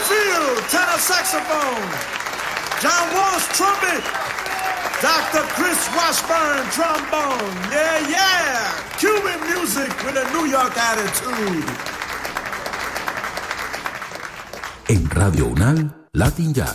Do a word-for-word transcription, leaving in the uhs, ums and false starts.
Field, tenor saxophone. John Walsh, trumpet. Doctor Chris Washburn, trombone. Yeah, yeah. Cuban music with a New York attitude. En Radio UNAL, Latin Jazz.